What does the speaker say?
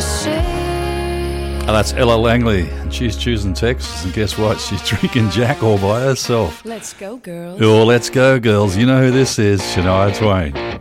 And that's Ella Langley, and she's choosing Texas, and guess what? She's drinking Jack all by herself. Let's go, girls. Oh, let's go, girls. You know who this is, Shania Twain.